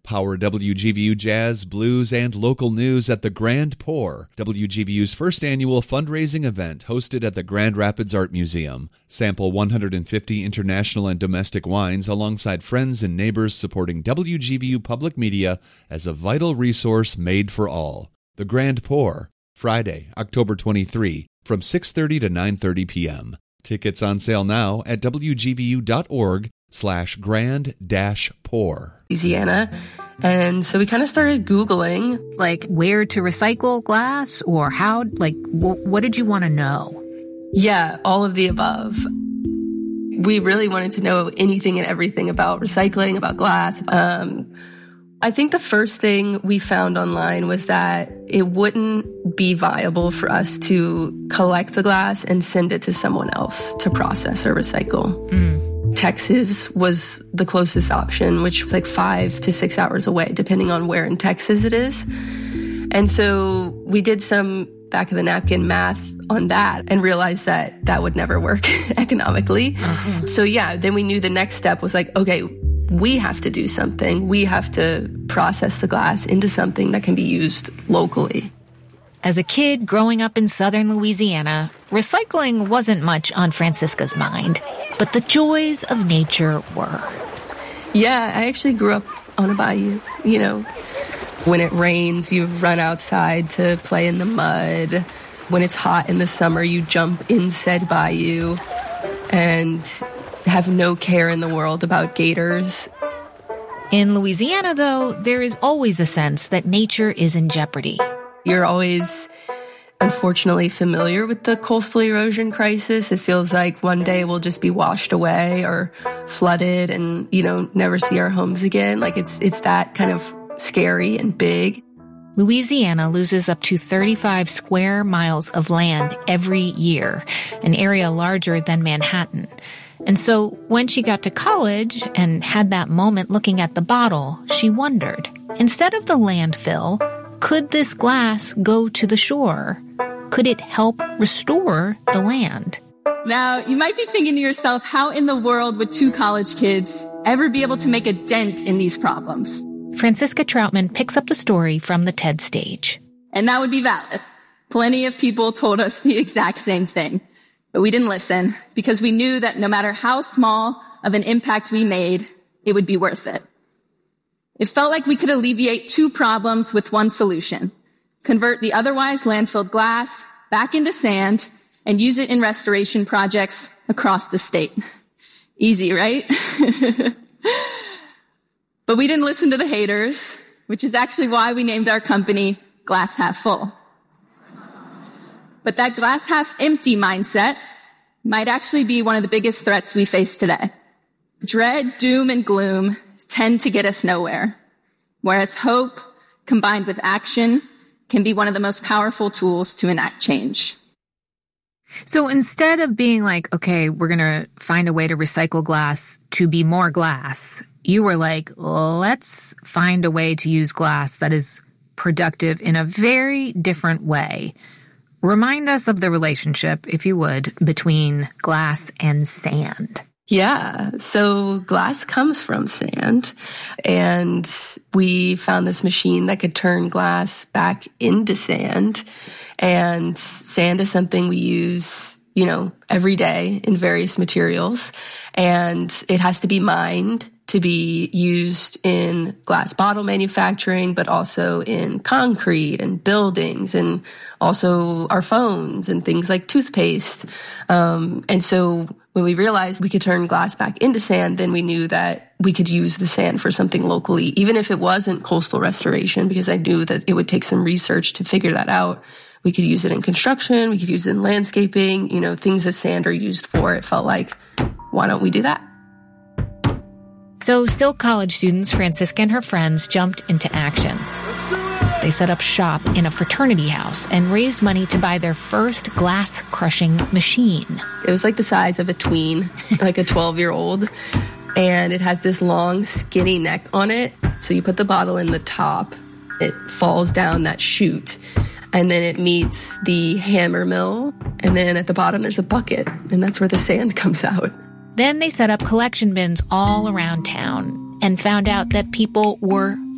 Power WGVU Jazz, Blues, and local news at the Grand Pour, WGVU's first annual fundraising event hosted at the Grand Rapids Art Museum. Sample 150 international and domestic wines alongside friends and neighbors supporting WGVU Public Media as a vital resource made for all. The Grand Pour, Friday, October 23, from 6:30 to 9:30 p.m. Tickets on sale now at wgvu.org/grand-pour. Louisiana. And so we kind of started Googling. Like where to recycle glass or how, like, what did you want to know? Yeah, all of the above. We really wanted to know anything and everything about recycling, about glass. I think the first thing we found online was that it wouldn't be viable for us to collect the glass and send it to someone else to process or recycle. Texas was the closest option, which was like 5 to 6 hours away, depending on where in Texas it is. And so we did some back of the napkin math on that and realized that that would never work economically. So yeah, then we knew the next step was like, okay, we have to do something. We have to process the glass into something that can be used locally. As a kid growing up in southern Louisiana, recycling wasn't much on Francisca's mind, but the joys of nature were. Yeah, I actually grew up on a bayou. You know, when it rains, you run outside to play in the mud. When it's hot in the summer, you jump in said bayou and have no care in the world about gators. In Louisiana, though, there is always a sense that nature is in jeopardy. You're always, unfortunately, familiar with the coastal erosion crisis. It feels like one day we'll just be washed away or flooded and, you know, never see our homes again. Like it's that kind of scary and big. Louisiana loses up to 35 square miles of land every year, an area larger than Manhattan. And so when she got to college and had that moment looking at the bottle, she wondered, instead of the landfill, could this glass go to the shore? Could it help restore the land? Now, you might be thinking to yourself, how in the world would 2 college kids ever be able to make a dent in these problems? Francisca Troutman picks up the story from the TED stage. And that would be valid. Plenty of people told us the exact same thing. But we didn't listen because we knew that no matter how small of an impact we made, it would be worth it. It felt like we could alleviate 2 problems with one solution. Convert the otherwise landfilled glass back into sand and use it in restoration projects across the state. Easy, right? But we didn't listen to the haters, which is actually why we named our company Glass Half Full. But that glass half empty mindset might actually be one of the biggest threats we face today. Dread, doom, and gloom tend to get us nowhere, whereas hope combined with action can be one of the most powerful tools to enact change. So instead of being like, okay, we're going to find a way to recycle glass to be more glass, you were like, let's find a way to use glass that is productive in a very different way. Remind us of the relationship, if you would, between glass and sand. Yeah, so glass comes from sand, and we found this machine that could turn glass back into sand. And sand is something we use, you know, every day in various materials, and it has to be mined to be used in glass bottle manufacturing, but also in concrete and buildings and also our phones and things like toothpaste. And so when we realized we could turn glass back into sand, then we knew that we could use the sand for something locally, even if it wasn't coastal restoration, because I knew that it would take some research to figure that out. We could use it in construction. We could use it in landscaping, you know, things that sand are used for. It felt like, why don't we do that? So still college students, Francisca and her friends jumped into action. They set up shop in a fraternity house and raised money to buy their first glass crushing machine. It was like the size of a tween, like a 12-year-old. And it has this long, skinny neck on it. So you put the bottle in the top, it falls down that chute, and then it meets the hammer mill. And then at the bottom, there's a bucket, and that's where the sand comes out. Then they set up collection bins all around town and found out that people were